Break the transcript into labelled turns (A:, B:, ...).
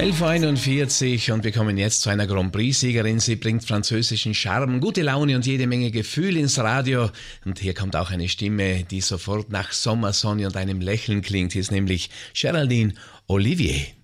A: 11:41 und wir kommen jetzt zu einer Grand Prix-Siegerin. Sie bringt französischen Charme, gute Laune und jede Menge Gefühl ins Radio. Und hier kommt auch eine Stimme, die sofort nach Sommersonne und einem Lächeln klingt. Hier ist nämlich Géraldine Olivier.